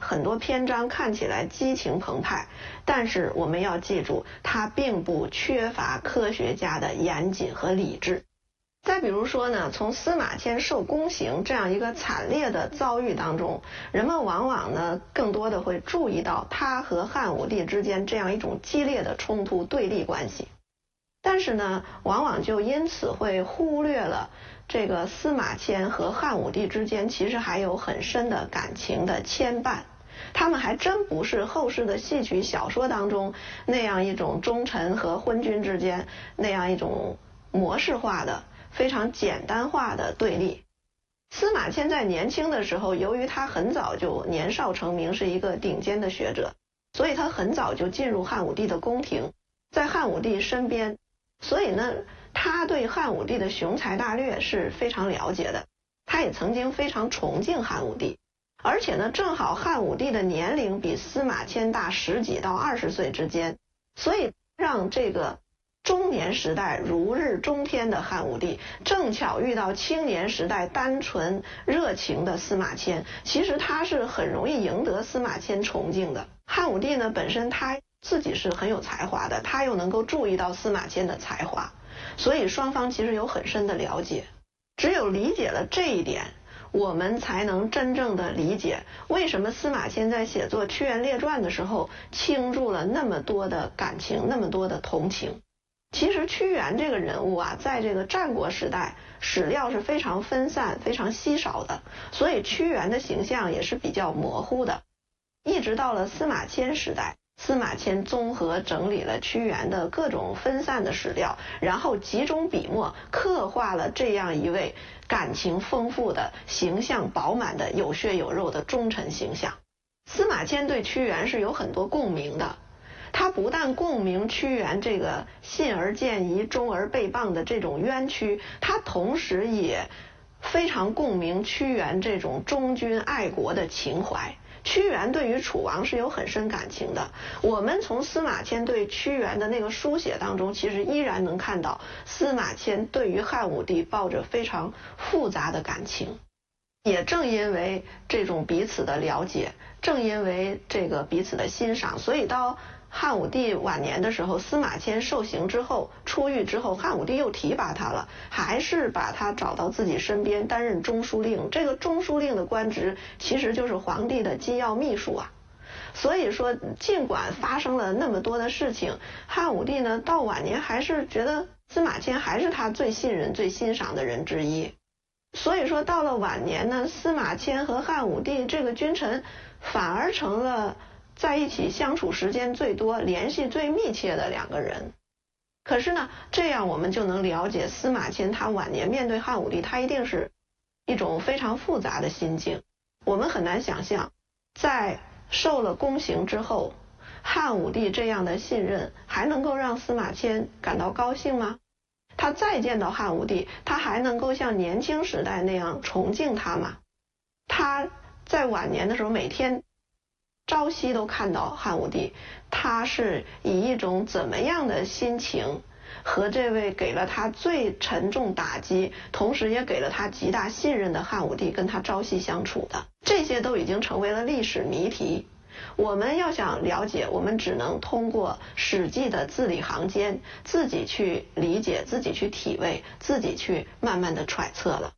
很多篇章看起来激情澎湃，但是我们要记住，它并不缺乏科学家的严谨和理智。再比如说呢，从司马迁受宫刑这样一个惨烈的遭遇当中，人们往往呢更多的会注意到他和汉武帝之间这样一种激烈的冲突对立关系，但是呢，往往就因此会忽略了这个司马迁和汉武帝之间其实还有很深的感情的牵绊。他们还真不是后世的戏曲小说当中那样一种忠臣和昏君之间那样一种模式化的非常简单化的对立。司马迁在年轻的时候，由于他很早就年少成名，是一个顶尖的学者，所以他很早就进入汉武帝的宫廷，在汉武帝身边，所以呢，他对汉武帝的雄才大略是非常了解的，他也曾经非常崇敬汉武帝，而且呢，正好汉武帝的年龄比司马迁大10几到20岁之间，所以让这个中年时代如日中天的汉武帝正巧遇到青年时代单纯热情的司马迁，其实他是很容易赢得司马迁崇敬的。汉武帝呢，本身他自己是很有才华的，他又能够注意到司马迁的才华，所以双方其实有很深的了解。只有理解了这一点，我们才能真正的理解为什么司马迁在写作《屈原列传》的时候倾注了那么多的感情，那么多的同情。其实屈原这个人物啊，在这个战国时代史料是非常分散非常稀少的，所以屈原的形象也是比较模糊的。一直到了司马迁时代，司马迁综合整理了屈原的各种分散的史料，然后集中笔墨刻画了这样一位感情丰富的形象饱满的有血有肉的忠臣形象。司马迁对屈原是有很多共鸣的，他不但共鸣屈原这个信而见疑忠而被谤的这种冤屈，他同时也非常共鸣屈原这种忠君爱国的情怀。屈原对于楚王是有很深感情的，我们从司马迁对屈原的那个书写当中，其实依然能看到司马迁对于汉武帝抱着非常复杂的感情。也正因为这种彼此的了解，正因为这个彼此的欣赏，所以到汉武帝晚年的时候，司马迁受刑之后出狱之后，汉武帝又提拔他了，还是把他找到自己身边担任中书令。这个中书令的官职其实就是皇帝的机要秘书啊。所以说尽管发生了那么多的事情，汉武帝呢到晚年还是觉得司马迁还是他最信任最欣赏的人之一。所以说到了晚年呢，司马迁和汉武帝这个君臣反而成了在一起相处时间最多联系最密切的两个人。可是呢，这样我们就能了解司马迁他晚年面对汉武帝，他一定是一种非常复杂的心境。我们很难想象在受了宫刑之后，汉武帝这样的信任还能够让司马迁感到高兴吗？他再见到汉武帝，他还能够像年轻时代那样崇敬他吗？他在晚年的时候每天朝夕都看到汉武帝，他是以一种怎么样的心情和这位给了他最沉重打击，同时也给了他极大信任的汉武帝跟他朝夕相处的？这些都已经成为了历史谜题。我们要想了解，我们只能通过史记的字里行间自己去理解，自己去体味，自己去慢慢的揣测了。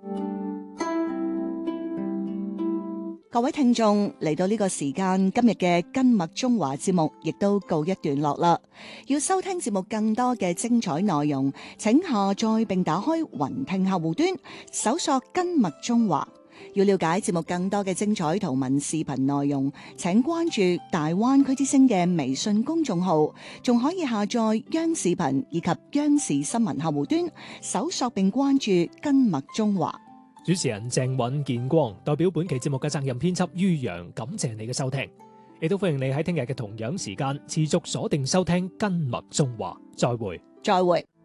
各位聽眾，嚟到呢個時間，今日嘅根脈中華節目亦都告一段落啦。要收聽節目更多嘅精彩內容，請下載並打開雲聽客戶端，搜索根脈中華。要了解節目更多嘅精彩圖文視頻內容，請關注大灣區之聲嘅微信公眾號，仲可以下載央視頻以及央視新聞客戶端，搜索並關注根脈中華。 主持人鄭尹健光代表本期節目嘅責任編輯于洋，感謝你嘅收聽，亦都歡迎你喺聽日嘅同樣時間持續鎖定收聽根脈中華。再會。